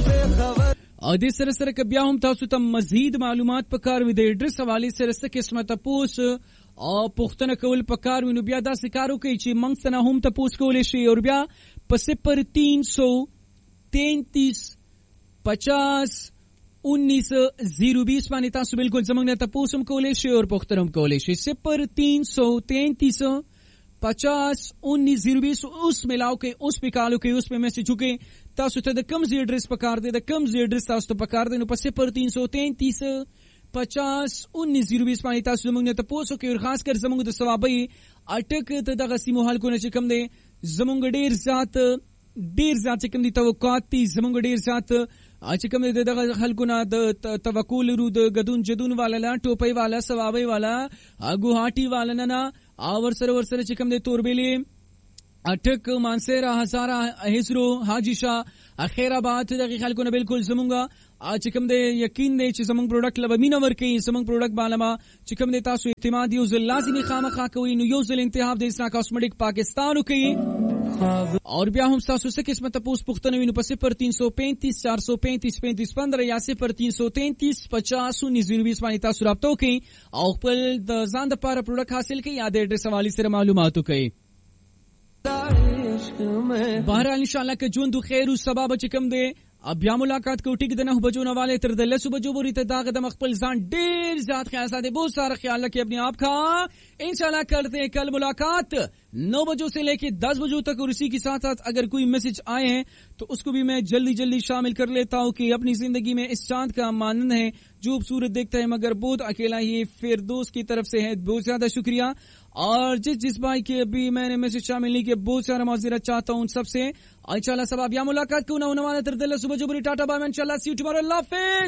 او دې سره سره که بیا هم تاسو ته مزید معلومات پکار وي د ایډرس حوالې سره څه قسمه تپوس او پوښتنه کول پکار وي نو بیا داسې کار وکړئ چې موږ ته نه هم تپوس کولی شي او بیا په 0333501920 باندې تاسو بالکل زموږ نه تپوس هم کولی شي او پوښتنه هم کولی شي 0333501920 اوس ملاو کې اوس په کالو کې اوس په میسج وکړئ تاسو ته د کوم ځای ایډرس پکار دی د کوم ځای ایډرس تاسو ته پکار دی نو په 0333501920 باندې تاسو زموږ نه تاسو کې او خاص کر زموږ د ثوابي اټک ته دغه سیمو حل کو نه چې کوم دی زموږ ډیر ذات چې کوم دی توقعات دي زموږ ډیر ذات چې کوم دی دغه خلکو نه د توکل ورو د غدون جدون والا لا ټوپي والا ثوابي والا ګوهاټي والا نه او ورسره چې کوم دی توربېلې اټک مانسيرا هزارا هزرو حاجی شاه اخیرآباد دغه خلکو نه بالکل زمونږه چې کوم دی یقین دی چې زمونږ پروډکټ لبمینه ورکي زمونږ پروډکټ بالما چې کوم دی تاسو اعتماد یو ځل لازمي خامخا کوي نو یو ځل انتخاب د اسنا کاسمیټک پاکستان کوي اور بیا هم تاسو څه قسمه تاسو پوښتنه وینو په 0335453515 یا 0333501920 باندې تاسو رابطه وکړئ او خپل د ځان لپاره پروډکټ حاصل کړئ یا د ایډرس حواله سره معلومات وکړئ بهرحال انشاءالله که ژوند خیر او سبب چې کوم دی بیا ملاقات کو ٹھیک د 9 بجو نه والے تر د 10 بجو پورې ته داغه د مخبل ځان ډیر زیات خیال ساتي بہت سارا خیال رکھیں اپنے آپ کا انشاءاللہ کرتے ہیں کل ملاقات 9 بجوں سے لے کے 10 بجوں تک اور اسی کے ساتھ ساتھ اگر کوئی میسج آئے ہیں تو اس کو بھی میں جلدی شامل کر لیتا ہوں کہ اپنی زندگی میں اس چاند کا مانند ہے جو خوبصورت دیکھتا ہے مگر بہت اکیلا ہی فردوس کی طرف سے ہے بہت زیادہ شکریہ اور جس بھائی کے ابھی میں نے میسج شامل نہیں کیا بہت سارا معذرت چاہتا ہوں ان سب سے انشاءاللہ سب اب یا ملاقات کو نہ ہونے والا تر دل صبح جو بری ٹاٹا بائی انشاءاللہ سی یو ٹمارو اللہ حافظ